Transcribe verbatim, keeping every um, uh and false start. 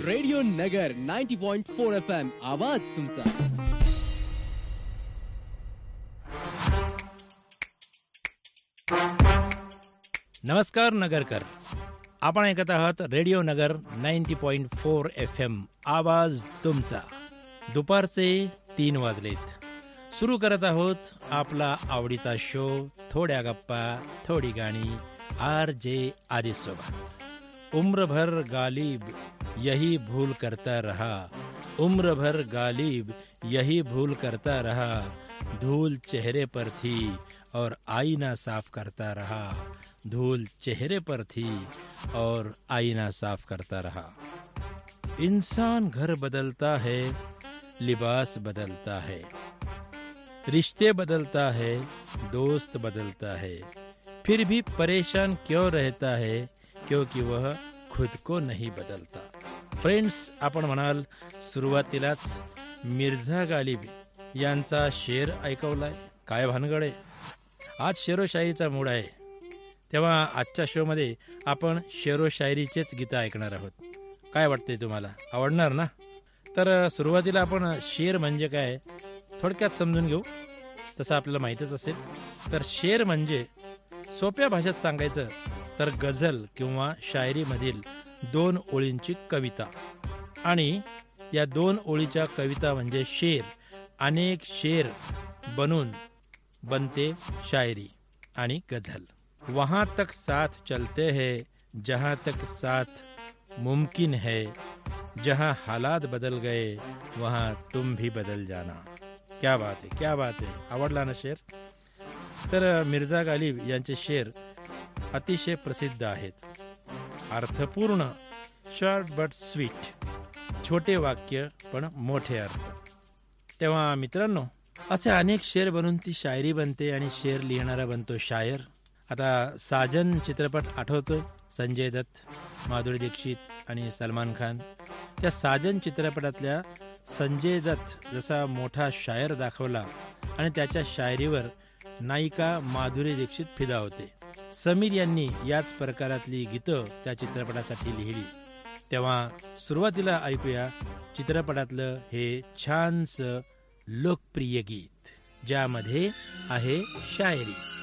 Radio नगर नव्वद point चार F M आवाज तुमचा. नमस्कार नगरकर, आपण ऐकत आहात रेडिओ नगर नव्वद पॉइंट चार एफ एम आवाज तुमचा. दुपारचे तीन वाजलेत. सुरू करत आहोत आपला आवडीचा शो थोड्या गप्पा थोडी गाणी आर जे आदि सोबत. उम्र भर गालिब यही भूल करता रहा, उम्र भर गालिब यही भूल करता रहा, धूल चेहरे पर थी और आईना साफ करता रहा, धूल चेहरे पर थी और आईना साफ करता रहा. इंसान घर बदलता है, लिबास बदलता है, रिश्ते बदलता है, दोस्त बदलता है, फिर भी परेशान क्यों रहता है, क्योंकि वह खुद को नहीं बदलता. फ्रेंड्स, आपण म्हणाल सुरुवातीलाच मिर्झा गालिब यांचा शेर ऐकवलाय. काय भानगड आहे, आज शेरोशायरीचा मूड आहे. तेव्हा आजच्या शोमध्ये आपण शेरोशायरीचेच गीतं ऐकणार आहोत. काय वाटते तुम्हाला, आवडणार ना? तर सुरुवातीला आपण शेर म्हणजे काय थोडक्यात समजून घेऊ. तसं आपल्याला माहीतच असेल. तर शेर म्हणजे सोप्या भाषेत सांगायचं तर गझल किंवा शायरीमधील दोन ओळींची कविता, आणि या दोन ओळीच्या कविता म्हणजे शेर. अनेक शेर बनून बनते शायरी आणि गझल. वहाँ तक साथ चलते हैं जहाँ तक साथ मुमकिन है, जहाँ हालात बदल गए वहाँ तुम भी बदल जाना. क्या बात है, क्या बात है. आवडला ना शेर? तर मिर्झा गालिब यांचे शेर अतिशय प्रसिद्ध आहेत. अर्थपूर्ण, शॉर्ट बट स्वीट, छोटे वाक्य पण मोठे अर्थ. तेव्हा मित्रांनो, असे अनेक शेर बनून ती शायरी बनते आणि शेर लिहिणारा बनतो शायर. आता साजन चित्रपट आठवतोय, संजय दत्त, माधुरी दीक्षित आणि सलमान खान. त्या साजन चित्रपटातल्या संजय दत्त जसा मोठा शायर दाखवला आणि त्याच्या शायरीवर नायिका माधुरी दीक्षित फिदा होते. समीर यांनी याच प्रकारातली गीतं त्या चित्रपटासाठी लिहिली. तेव्हा सुरुवातीला ऐकूया चित्रपटातलं हे छानसं लोकप्रिय गीत, ज्यामध्ये आहे शायरी.